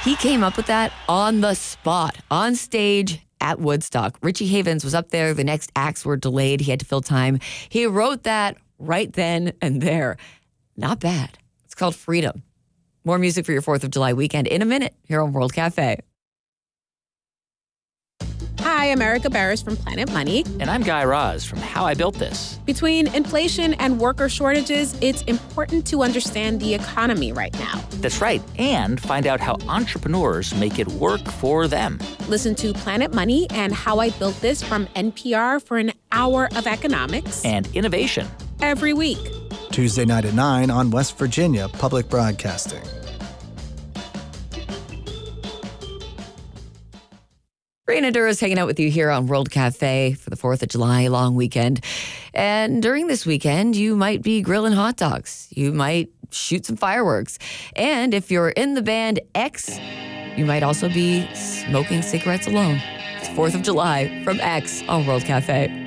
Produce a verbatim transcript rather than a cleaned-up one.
He came up with that on the spot, on stage at Woodstock. Richie Havens was up there. The next acts were delayed. He had to fill time. He wrote that right then and there. Not bad. It's called Freedom. More music for your fourth of July weekend in a minute here on World Cafe. Hi, I'm Erica Barris from Planet Money. And I'm Guy Raz from How I Built This. Between inflation and worker shortages, it's important to understand the economy right now. That's right. And find out how entrepreneurs make it work for them. Listen to Planet Money and How I Built This from N P R for an hour of economics and innovation every week. Tuesday night at nine on West Virginia Public Broadcasting. Raina Dura is hanging out with you here on World Cafe for the fourth of July long weekend. And during this weekend, you might be grilling hot dogs. You might shoot some fireworks. And if you're in the band X, you might also be smoking cigarettes alone. It's fourth of July from X on World Cafe.